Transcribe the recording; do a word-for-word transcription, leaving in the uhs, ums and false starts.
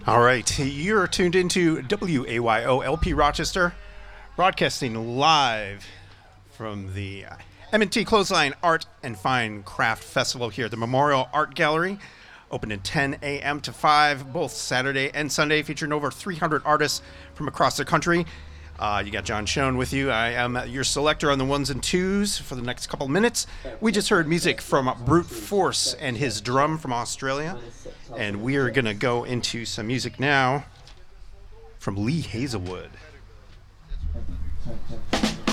All right, you're tuned into W A Y O L P Rochester, broadcasting live from the M and T Clothesline Art and Fine Craft Festival here at the Memorial Art Gallery. Open at ten a.m. to five, both Saturday and Sunday, featuring over three hundred artists from across the country. Uh, you got John Schoen with you. I am your selector on the ones and twos for the next couple minutes. We just heard music from Brute Force and his drum from Australia. And we are going to go into some music now from Lee Hazelwood.